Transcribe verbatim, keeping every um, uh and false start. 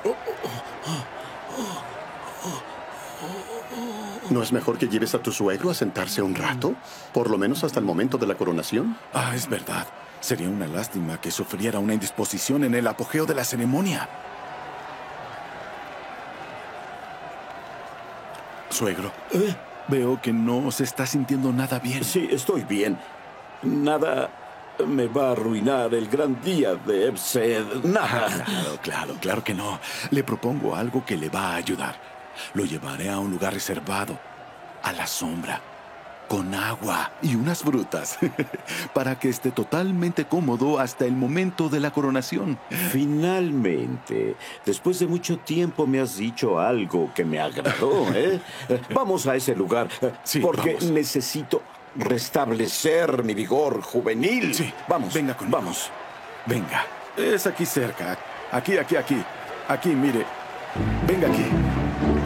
¿No es mejor que lleves a tu suegro a sentarse un rato? Por lo menos hasta el momento de la coronación. Ah, es verdad. Sería una lástima que sufriera una indisposición en el apogeo de la ceremonia. Suegro, ¿Eh? veo que no se está sintiendo nada bien. Sí, estoy bien. Nada me va a arruinar el gran día de Ebsed. Nada. Claro, claro, claro que no. Le propongo algo que le va a ayudar. Lo llevaré a un lugar reservado, a la sombra, con agua y unas frutas, para que esté totalmente cómodo hasta el momento de la coronación. Finalmente, después de mucho tiempo me has dicho algo que me agradó, ¿eh? Vamos a ese lugar, Sí, porque vamos. necesito restablecer mi vigor juvenil. Sí, vamos, venga conmigo. vamos. Venga, es aquí cerca. Aquí, aquí, aquí. Aquí, mire. Venga aquí.